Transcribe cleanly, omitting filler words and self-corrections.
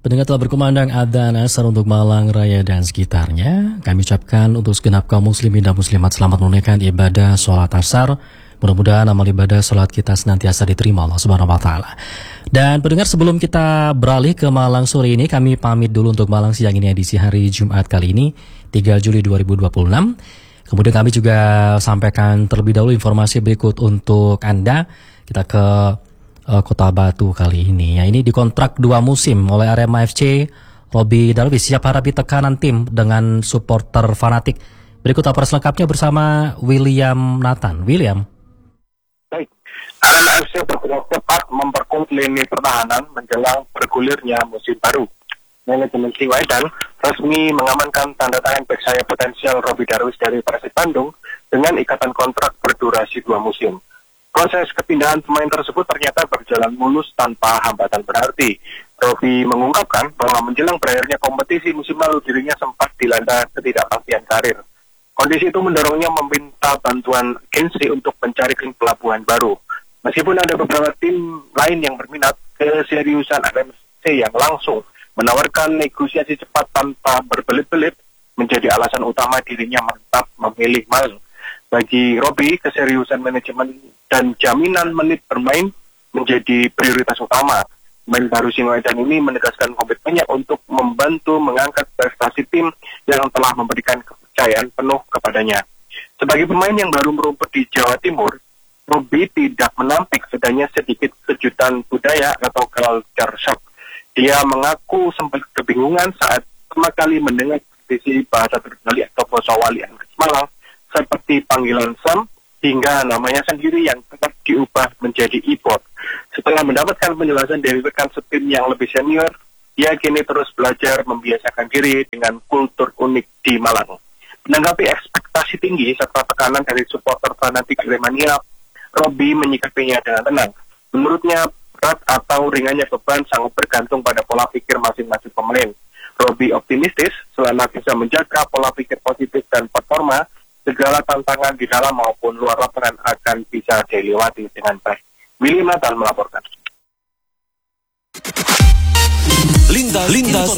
Pendengar telah berkumandang adzan asar untuk Malang Raya dan sekitarnya. Kami ucapkan untuk segenap kaum muslimin dan muslimat selamat menunaikan ibadah sholat asar. Mudah-mudahan amal ibadah sholat kita senantiasa diterima Allah Subhanahu wa Ta'ala. Dan pendengar, sebelum kita beralih ke Malang sore ini, kami pamit dulu untuk Malang siang ini edisi hari Jumat kali ini 3 Juli 2026. Kemudian kami juga sampaikan terlebih dahulu informasi berikut untuk Anda. Kita ke Kota Batu kali ini. Ya, ini dikontrak 2 musim oleh Arema FC. Robby Darwis siap hadapi tekanan tim dengan supporter fanatik. Berikut laporan selengkapnya bersama William Nathan. William. Baik, Arema FC bergerak cepat memperkuat lini pertahanan menjelang bergulirnya musim baru. Manajemen Siwaidan resmi mengamankan tanda tangan bek sayap potensial Robby Darwis dari Persib Bandung dengan ikatan kontrak berdurasi 2 musim. Proses kepindahan pemain tersebut ternyata berjalan mulus tanpa hambatan berarti. Robby mengungkapkan bahwa menjelang berakhirnya kompetisi musim lalu dirinya sempat dilanda ketidakpastian karir. Kondisi itu mendorongnya meminta bantuan agensi untuk mencari klub pelabuhan baru. Meskipun ada beberapa tim lain yang berminat, keseriusan RMC yang langsung menawarkan negosiasi cepat tanpa berbelit-belit menjadi alasan utama dirinya mantap memilih Malang. Bagi Robby, keseriusan manajemen dan jaminan menit bermain menjadi prioritas utama. Pemain baru Singoedan ini menegaskan komitmennya untuk membantu mengangkat prestasi tim yang telah memberikan kepercayaan penuh kepadanya. Sebagai pemain yang baru merumput di Jawa Timur, Robby tidak menampik adanya sedikit kejutan budaya atau culture shock. Dia mengaku sempat kebingungan saat pertama kali mendengar kompetisi bahasa tergali atau Bosowalian ke Malang, seperti panggilan Sam hingga namanya sendiri yang tetap diubah menjadi e-board. Setelah mendapatkan penjelasan dari rekan setim yang lebih senior, dia kini terus belajar membiasakan diri dengan kultur unik di Malang. Menanggapi ekspektasi tinggi serta tekanan dari supporter fanatik Aremania, Robby menyikapinya dengan tenang. Menurutnya, berat atau ringannya beban sangat bergantung pada pola pikir masing-masing pemain. Robby optimistis selama bisa menjaga pola pikir positif dan performa, segala tantangan di dalam maupun luar lapangan akan bisa dilewati dengan baik. William Nathan melaporkan. Lintas